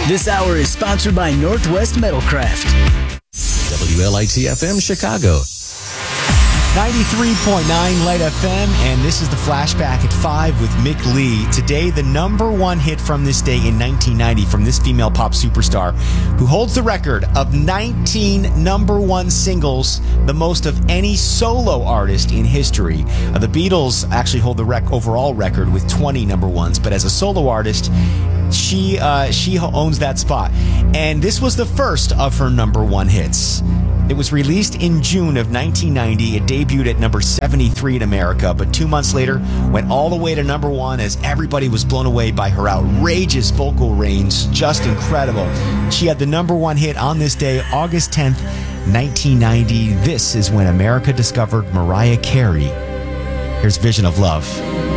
This hour is sponsored by Northwest Metalcraft. WLIT-FM Chicago. 93.9 Light FM, and this is the Flashback at 5 with Mick Lee. Today, the number one hit from this day in 1990 from this female pop superstar who holds the record of 19 number one singles, the most of any solo artist in history. The Beatles actually hold the overall record with 20 number ones, but as a solo artist, she owns that spot. And this was the first of her number one hits. It was released in June of 1990. It debuted at number 73 in America, but 2 months later went all the way to number one as everybody was blown away by her outrageous vocal range. Just incredible. She had the number one hit on this day, August 10th, 1990. This is when America discovered Mariah Carey. Here's Vision of Love.